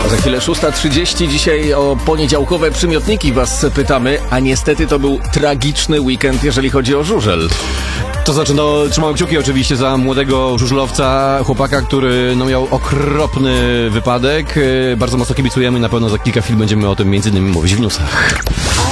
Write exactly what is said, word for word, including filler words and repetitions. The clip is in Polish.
Za chwilę szósta trzydzieści. Dzisiaj o poniedziałkowe przymiotniki was pytamy, a niestety to był tragiczny weekend, jeżeli chodzi o żużel. To znaczy, no, trzymamy kciuki oczywiście za młodego żużlowca, chłopaka, który no, miał okropny wypadek. Bardzo mocno kibicujemy, na pewno za kilka chwil będziemy o tym między innymi mówić w newsach.